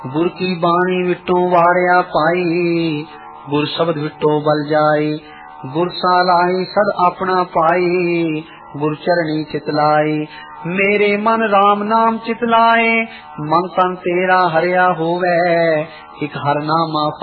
गुर की बाणी विटो वाड़िया पाई, गुर शब्द विटो बल जाई। गुर सालाई सद अपना पाई, गुर चरणी चितलाई। मेरे मन राम नाम चितलाए, मन तन तेरा हरिया होवे। एक हर नामा